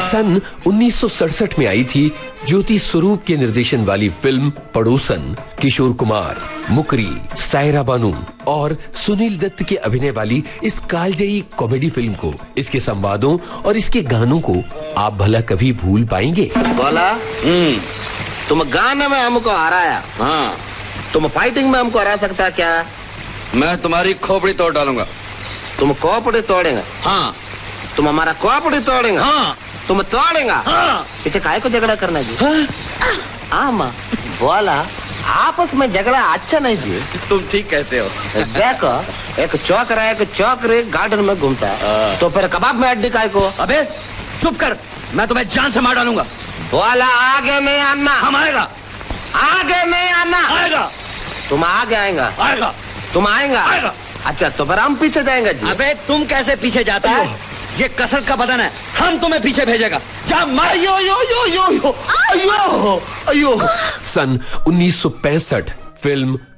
सन 1967 में आई थी ज्योति स्वरूप के निर्देशन वाली फिल्म पड़ोसन। किशोर कुमार, मुकरी, सायरा बानू और सुनील दत्त के अभिनय वाली इस कालजयी कॉमेडी फिल्म को, इसके संवादों और इसके गानों को आप भला कभी भूल पाएंगे? बोला तुम गाने में हमको हराया, हाँ तुम फाइटिंग में हमको हरा सकता क्या? मैं तुम्हारी खोपड़ी तोड़ डालूंगा। तुम खोपड़ी तोड़ेंगे? हाँ। तुम हमारा खोपड़ी तोड़ेंगे? हाँ। तुम तोड़ेंगा? हाँ। इसे काहे को झगड़ा करना जी? हाँ माँ बोला आपस में झगड़ा अच्छा नहीं जी। तुम ठीक कहते हो। देखो एक चौकरे गार्डन में घूमता है तो फिर कबाब में हड्डी काहे को? अबे चुप कर, मैं तुम्हें जान से मार डालूंगा। बोला आगे नहीं आना। हम आएगा। आगे नहीं आना। आएगा। तुम आगे आएगा? आएगा। तुम आएगा? आएगा। अच्छा तो फिर हम पीछे जाएंगे जी। अबे तुम कैसे पीछे जाता है? ये कसरत का बदन है, हम तुम्हें पीछे भेजेगा। जा मार। अयो यो यो यो यो अयो अयो। सन 1965 फिल्म